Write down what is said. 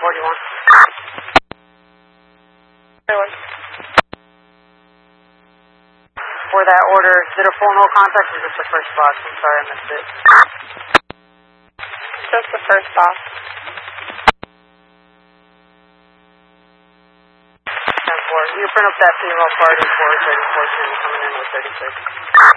41. For that order, did a full no contact or just the first box? I'm sorry, I missed it. Just the first box. 10-4. You print up that female party for 34 coming in with 36.